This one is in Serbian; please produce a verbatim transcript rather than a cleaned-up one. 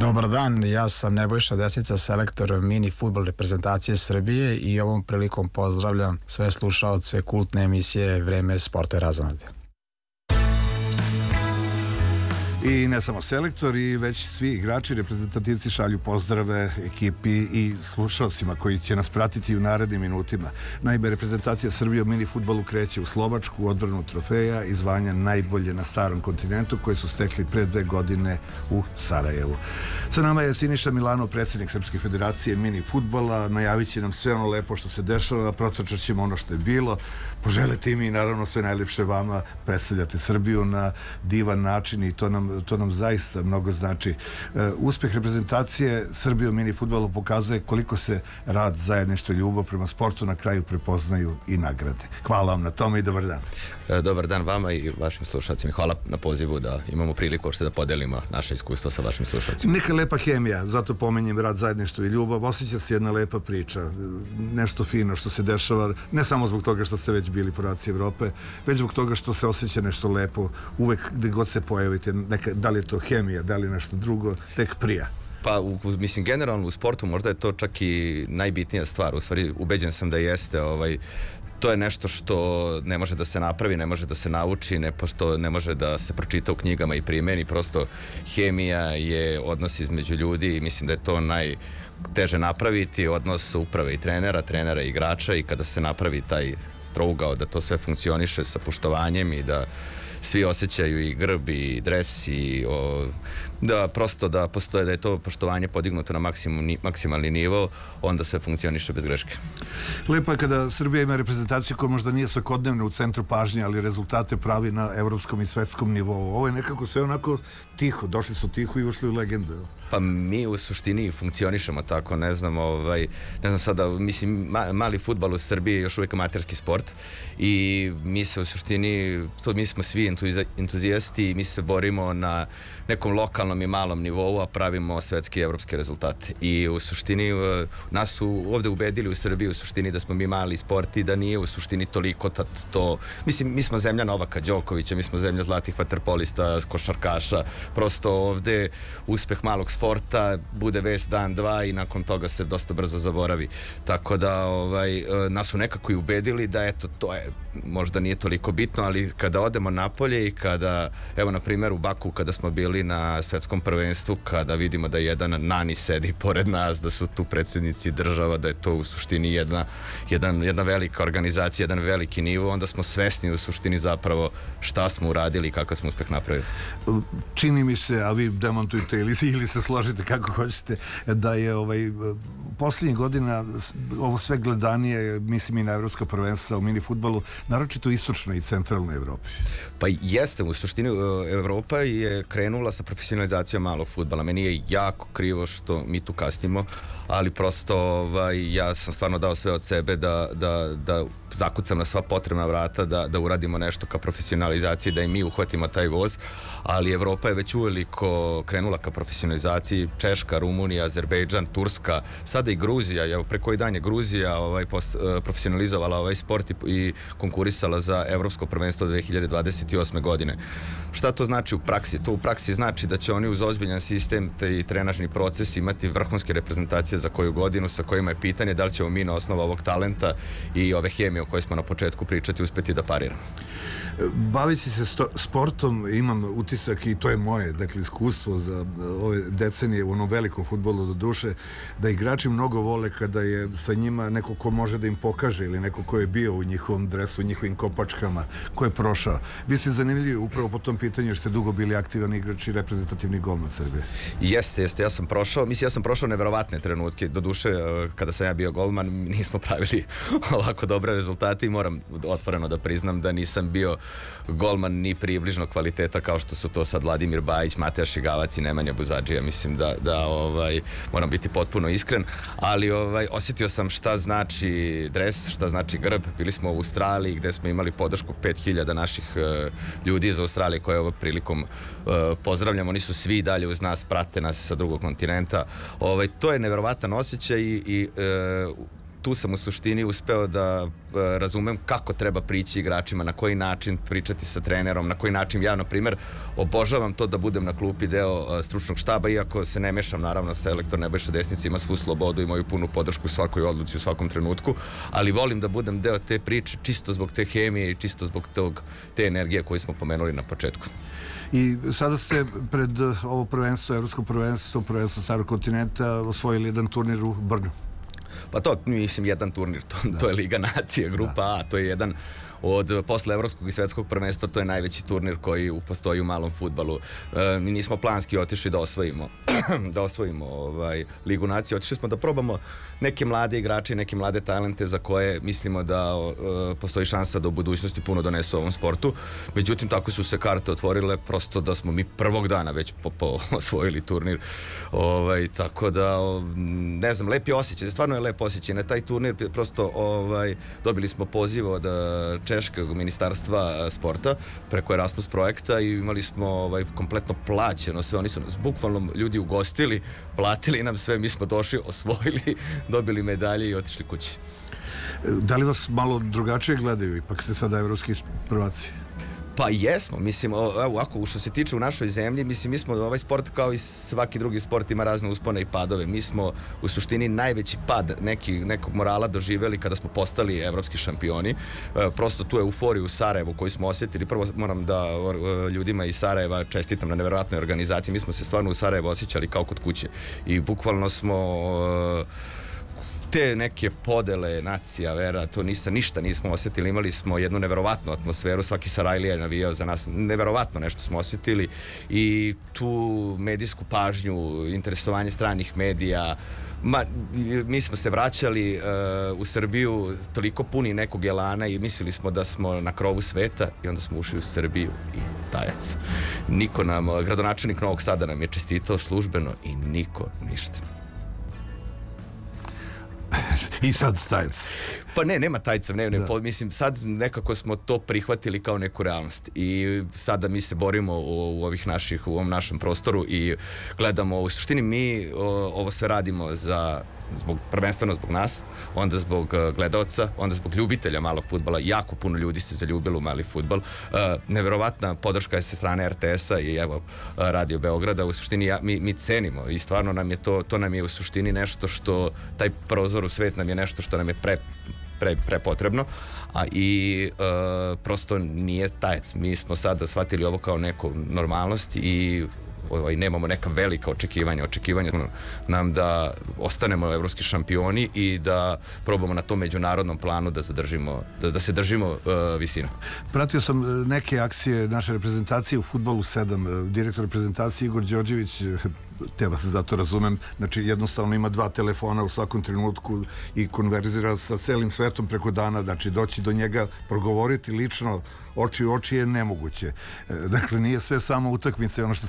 Dobar dan, ja sam Nebojša Desica, selektor mini fudbal reprezentacije Srbije i ovom prilikom pozdravljam sve slušaoce kultne emisije Vreme sporta i razonode. I ne samo selektori, već svi igrači, reprezentativci šalju pozdrave ekipi i slušalcima koji će nas pratiti u narednim minutima. Naime, reprezentacija Srbije u mini fudbalu kreće u Slovačku, odbranu trofeja i zvanja najbolje na starom kontinentu koje su stekli pre dve godine u Sarajevu. Sa nama je Siniša Milanov, predsjednik Srpske federacije mini fudbala. Najavit će nam sve ono lepo što se dešava, protočat ćemo ono što je bilo. Poželite im i naravno sve najljepše vama, predstavljate Srbiju na divan način i to nam to nam zaista mnogo znači. Uspjeh reprezentacije Srbije u mini fudbalu pokazuje koliko se rad, zajedništvo i ljubav prema sportu na kraju prepoznaju i nagrade. Hvala vam na tome i dobar dan. Dobar dan vama i vašim slušalcima. Hvala na pozivu da imamo priliku uopšte da podelimo naše iskustvo sa vašim slušalcima. Neka lepa hemija, zato pomenjem rad, zajedništvo i ljubav. Osjeća se jedna lepa priča, nešto fino što se dešava, ne samo zbog toga što ste već bili prvaci Evrope, već zbog toga što se osjeća nešto lepo uvek gde god se pojavite. Neka, da li je to hemija, da li je nešto drugo, tek prija. Pa, u, mislim, generalno u sportu možda je to čak i najbitnija stvar. U stvari, ubeđen sam da jeste, ovaj, to je nešto što ne može da se napravi, ne može da se nauči, ne, pošto ne može da se pročita u knjigama i primeni. Prosto, hemija je odnos između ljudi i mislim da je to najteže napraviti, odnos uprave i trenera, trenera i igrača, i kada se napravi taj trougao da to sve funkcioniše sa poštovanjem i da svi osjećaju i grb i dres i o, da prosto da postoje, da je to poštovanje podignuto na maksimum, maksimalni nivo, onda sve funkcioniše bez greške. Lepo je kada Srbija ima reprezentaciju koja možda nije svakodnevna u centru pažnje, ali rezultate pravi na evropskom i svetskom nivou. Ovo je nekako sve onako tiho, došli su tiho i ušli u legendu. Pa mi u suštini funkcionišemo tako, ne znam, ovaj, ne znam sada, mislim, ma, mali fudbal u Srbiji je još uvijek amaterski sport i mi se u suštini, to mi smo svi entuzijasti i mi se borimo na nekom lokalnom i malom nivou, a pravimo svetske i evropske rezultate. I u suštini nas su ovde ubedili u Srbiji u suštini da smo mi mali sport i da nije u suštini toliko to, mislim, mi smo zemlja Novaka Đokovića, mi smo zemlja zlatih vaterpolista, košarkaša, prosto ovde uspeh malog sporta bude vest dan, dva i nakon toga se dosta brzo zaboravi. Tako da ovaj, nas su nekako i ubedili da eto, to je, možda nije toliko bitno, ali kada odemo napolje i kada, evo na primjer u Baku kada smo bili na svetskom prvenstvu, kada vidimo da jedan nani sedi pored nas, da su tu predsjednici država, da je to u suštini jedna, jedan, jedna velika organizacija, jedan veliki nivo, onda smo svesni u suštini zapravo šta smo uradili i kakav smo uspeh napravili. Čini mi se, a vi demantujte ili, ili se složite kako hoćete, da je ovaj, posljednjih godina ovo sve gledanije, mislim i na evropska prvenstva u mini fudbalu, naročito u istočnoj i centralnoj Evropi. Pa jeste, u suštini Evropa je krenula sa profesionalizacijom malog fudbala. Meni je jako krivo što mi tu kasnimo, ali prosto ovaj, ja sam stvarno dao sve od sebe da, da, da zakucam na sva potrebna vrata, da, da uradimo nešto ka profesionalizaciji, da i mi uhvatimo taj voz, ali Evropa je već uveliko krenula ka profesionalizaciji. Češka, Rumunija, Azerbejdžan, Turska, sada i Gruzija, evo pre koji dan je Gruzija ovaj, post, profesionalizovala ovaj sport i, i konkurisala za evropsko prvenstvo dve hiljade dvadeset osme godine. Šta to znači u praksi? To u praksi znači da će oni uz ozbiljan sistem te i trenažni proces imati vrhunske reprezentacije za koju godinu, sa kojima je pitanje da li ćemo mi na osnovu ovog talenta i ove hemije o kojoj smo na početku pričati uspeti da pariramo. Baviti se sportom, imam utisak i to je moje, dakle, iskustvo za ove decenije u onom velikom fudbalu do duše, da igrači mnogo vole kada je sa njima neko ko može da im pokaže ili neko ko je bio u njihovom dresu, u njihovim kopačkama, ko je prošao. Vi ste zanimljivi upravo po tom pitanju jer ste dugo bili aktivan igrač i reprezentativni golman Srbije. Jeste, jeste, ja sam prošao, mislim, ja sam prošao neverovatne trenutke, do duše, kada sam ja bio golman, nismo pravili ovako dobre rezultate i moram otvoreno da priznam da nisam bio golman ni približno kvaliteta kao što su to sad Vladimir Bajić, Mateja Šigavac i Nemanja Buzadžija. Mislim da, da ovaj, moram biti potpuno iskren, ali ovaj, osjetio sam šta znači dres, šta znači grb. Bili smo u Australiji gde smo imali podršku pet hiljada naših uh, ljudi iz Australije koje ovom prilikom uh, pozdravljamo. Oni su svi dalje uz nas, prate nas sa drugog kontinenta. Ovaj, to je neverovatan osjećaj i, i uh, tu sam u suštini uspeo da razumem kako treba prići igračima, na koji način pričati sa trenerom, na koji način ja, na primer, obožavam to da budem na klupi deo stručnog štaba, iako se ne mešam, naravno, selektor Nebojša Desnica ima svu slobodu i moju punu podršku u svakoj odluci, u svakom trenutku, ali volim da budem deo te priče čisto zbog te hemije i čisto zbog tog, te energije koju smo pomenuli na početku. I sada ste pred ovo prvenstvo, evropsko prvenstvo, prvenstvo Starog kontinenta, osvojili jedan turnir u Brnu. Pa to, mislim, jedan turnir, to, to je Liga nacije, grupa A, to je jedan od posle evropskog i svetskog prvenstva, to je najveći turnir koji postoji u malom fudbalu. E, mi nismo planski otišli da osvojimo da osvojimo ovaj, Ligu nacije, otišli smo da probamo neke mlade igrače, neke mlade talente za koje mislimo da e, postoji šansa da u budućnosti puno donesu ovom sportu. Međutim, tako su se karte otvorile, prosto da smo mi prvog dana već po, po osvojili turnir. Ovaj, tako da, ne znam, lep je osjećaj, stvarno je lep osjećaj. Na taj turnir prosto ovaj, dobili smo poziv od Češkog ministarstva sporta preko Erasmus projekta i imali smo ovaj, kompletno plaćeno sve, oni su nas bukvalno ljudi ugostili, platili nam sve, mi smo došli, osvojili, dobili medalje i otišli kući. Da li vas malo drugačije gledaju, ipak ste sada evropski prvaci? Pa jesmo, mislim, evo, ako što se tiče u našoj zemlji, mislim, mi smo, ovaj sport kao i svaki drugi sport ima razne uspone i padove. Mi smo u suštini najveći pad neki, nekog morala doživeli kada smo postali evropski šampioni. E, prosto tu euforiju u Sarajevu koju smo osjetili, prvo moram da ljudima iz Sarajeva čestitam na neverovatnoj organizaciji, mi smo se stvarno u Sarajevu osjećali kao kod kuće i bukvalno smo e, te neke podele, nacija, vera, to ništa, ništa nismo osjetili, imali smo jednu neverovatnu atmosferu, svaki Sarajlija je navijao za nas, neverovatno nešto smo osjetili i tu medijsku pažnju, interesovanje stranih medija, ma, mi smo se vraćali uh, u Srbiju toliko puni nekog elana i mislili smo da smo na krovu sveta i onda smo ušli u Srbiju i tajac. Niko nam, gradonačelnik Novog Sada nam je čestitao službeno i niko ništa. I sad tajac. Pa ne, nema tajca, ne, ne, po, mislim, sad nekako smo to prihvatili kao neku realnost i sada mi se borimo u, u ovih naših, u ovom našem prostoru i gledamo, u suštini mi o, ovo sve radimo za, zbog, prvenstveno zbog nas, onda zbog uh, gledaoca, onda zbog ljubitelja malog fudbala, jako puno ljudi se zaljubilo u mali fudbal, uh, neverovatna podrška je sa strane R T S-a i evo uh, Radio Beograda, u suštini ja, mi, mi cenimo i stvarno nam je to, to nam je u suštini nešto što, taj prozor u svet nam je nešto što nam je pre Pre, prepotrebno, a i e, prosto nije tajac. Mi smo sada shvatili ovo kao neku normalnost i ovaj, nemamo neka velika očekivanja. Očekivanja nam da ostanemo evropski šampioni i da probamo na tom međunarodnom planu da zadržimo, da, da se držimo uh, visina. Pratio sam neke akcije naše reprezentacije u fudbalu sedam. Direktor reprezentacije Igor Đorđević, te vas zato razumem, znači jednostavno ima dva telefona u svakom trenutku i konverzira sa celim svetom preko dana, znači doći do njega, progovoriti lično oči u oči je nemoguće. Dakle, nije sve samo utakmice, ono što